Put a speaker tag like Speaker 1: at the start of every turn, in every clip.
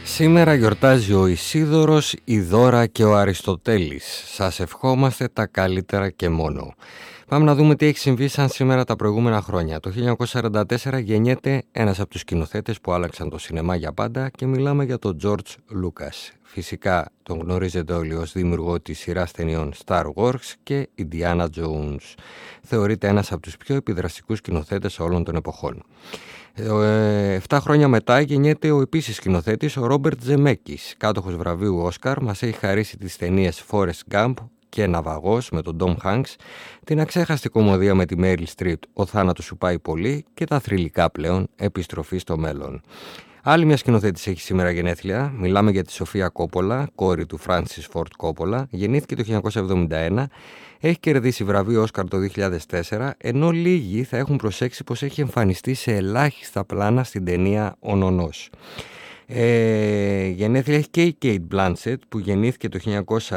Speaker 1: Σήμερα γιορτάζει ο Ισίδωρος, η Δώρα και ο Αριστοτέλης. Σας ευχόμαστε τα καλύτερα και μόνο. Πάμε να δούμε τι έχει συμβεί σαν σήμερα τα προηγούμενα χρόνια. Το 1944 γεννιέται ένας από τους σκηνοθέτες που άλλαξαν το σινεμά για πάντα και μιλάμε για τον George Lucas. Φυσικά τον γνωρίζετε όλοι ως δημιουργό της σειράς ταινιών Star Wars και Indiana Jones. Θεωρείται ένας από τους πιο επιδραστικούς σκηνοθέτες όλων των εποχών. 7 χρόνια μετά γεννιέται ο επίσης σκηνοθέτης ο Ρόμπερτ Ζεμέκης, κάτοχος βραβείου Όσκαρ. Μας έχει χαρίσει τις ταινίες Forrest Gump και Ναυαγός με τον Tom Hanks, την αξέχαστη κομμωδία με τη Meryl Streep «Ο θάνατος σου πάει πολύ» και τα θρυλικά πλέον «Επιστροφή στο μέλλον». Άλλη μια σκηνοθέτης έχει σήμερα γενέθλια. Μιλάμε για τη Σοφία Κόπολα, κόρη του Φράνσις Φόρτ Κόπολα. Γεννήθηκε το 1971. Έχει κερδίσει βραβείο Όσκαρ το 2004, ενώ λίγοι θα έχουν προσέξει πως έχει εμφανιστεί σε ελάχιστα πλάνα στην ταινία «Ο Νονός». Γενέθλια έχει και η Κέιτ Μπλάνσετ που γεννήθηκε το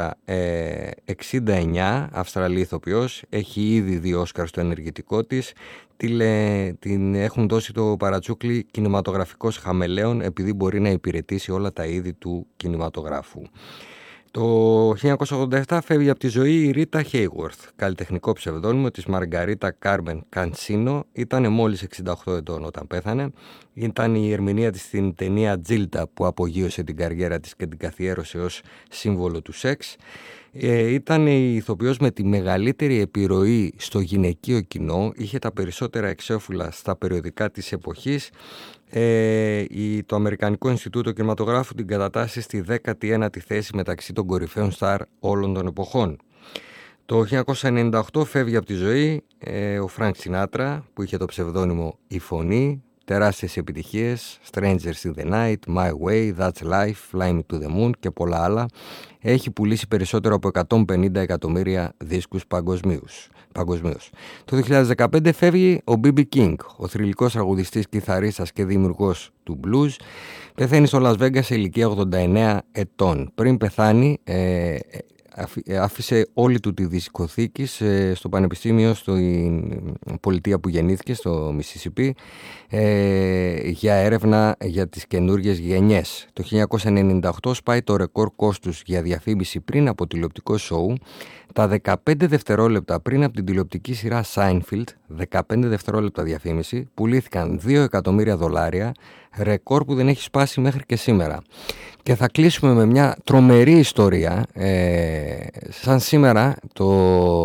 Speaker 1: 1969, Αυστραλή ηθοποιός. Έχει ήδη 2 Όσκαρ στο ενεργητικό της. Την έχουν δώσει το παρατσούκλι κινηματογραφικός χαμελέων επειδή μπορεί να υπηρετήσει όλα τα είδη του κινηματογράφου. Το 1987 φεύγει από τη ζωή η Ρίτα Χέιγουορθ, καλλιτεχνικό ψευδόνυμο της Μαργαρίτα Κάρμεν Κανσίνο. Ήταν μόλις 68 ετών όταν πέθανε. Ήταν η ερμηνεία της στην ταινία Τζίλτα που απογείωσε την καριέρα της και την καθιέρωσε ως σύμβολο του σεξ. Ήταν η ηθοποιός με τη μεγαλύτερη επιρροή στο γυναικείο κοινό. Είχε τα περισσότερα εξώφυλλα στα περιοδικά της εποχής. Το Αμερικανικό Ινστιτούτο Κινηματογράφου την κατατάσσει στη 19η θέση μεταξύ των κορυφαίων στάρ όλων των εποχών. Το 1998 φεύγει από τη ζωή ο Φρανκ Σινάτρα που είχε το ψευδόνυμο «Η Φωνή», τεράστιες επιτυχίες, Strangers in the Night, My Way, That's Life, Fly Me to the Moon και πολλά άλλα. Έχει πουλήσει περισσότερο από 150 εκατομμύρια δίσκους παγκοσμίως. Το 2015 φεύγει ο B.B. King, ο θρυλικός τραγουδιστής, κιθαρίστας και δημιουργός του blues. Πεθαίνει στο Las Vegas σε ηλικία 89 ετών. Πριν πεθάνει άφησε όλη του τη δισκοθήκη στο πανεπιστήμιο στην πολιτεία που γεννήθηκε, στο Μισισιπί, για έρευνα για τις καινούργιες γενιές. Το 1998 σπάει το ρεκόρ κόστους για διαφήμιση πριν από τηλεοπτικό σοου. Τα 15 δευτερόλεπτα πριν από την τηλεοπτική σειρά Seinfeld, 15 δευτερόλεπτα διαφήμιση, πουλήθηκαν $2 εκατομμύρια, ρεκόρ που δεν έχει σπάσει μέχρι και σήμερα. Και θα κλείσουμε με μια τρομερή ιστορία. Σαν σήμερα, το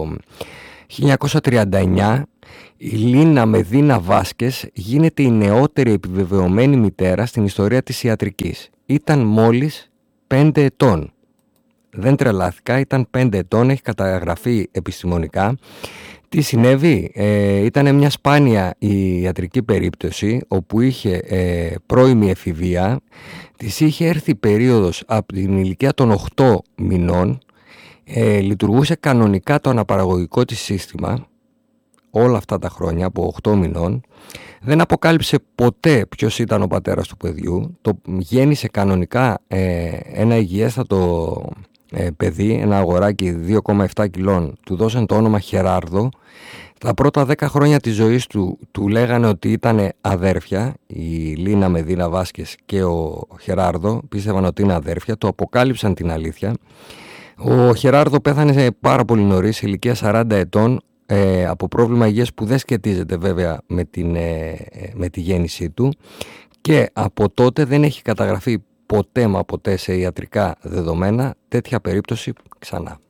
Speaker 1: 1939, η Λίνα Μεδίνα Βάσκες γίνεται η νεότερη επιβεβαιωμένη μητέρα στην ιστορία της ιατρικής. Ήταν μόλις 5 ετών. Δεν τρελάθηκα, ήταν 5 ετών, έχει καταγραφεί επιστημονικά. Τι συνέβη? Ήταν μια σπάνια η ιατρική περίπτωση όπου είχε πρώιμη εφηβεία. Της είχε έρθει περίοδος από την ηλικία των 8 μηνών. Λειτουργούσε κανονικά το αναπαραγωγικό της σύστημα όλα αυτά τα χρόνια, από 8 μηνών. Δεν αποκάλυψε ποτέ ποιος ήταν ο πατέρας του παιδιού. Το γέννησε κανονικά ένα υγιέστατο παιδί, ένα αγοράκι 2,7 κιλών. Του δώσαν το όνομα Χεράρδο. Τα πρώτα 10 χρόνια της ζωής του λέγανε ότι ήταν αδέρφια. Η Λίνα Μεδίνα Βάσκες και ο Χεράρδο πίστευαν ότι είναι αδέρφια. Το αποκάλυψαν την αλήθεια. Ο Χεράρδο πέθανε πάρα πολύ νωρίς, σε ηλικία 40 ετών, από πρόβλημα υγείας που δεν σχετίζεται βέβαια με τη γέννησή του, και από τότε δεν έχει καταγραφεί ποτέ σε ιατρικά δεδομένα τέτοια περίπτωση ξανά.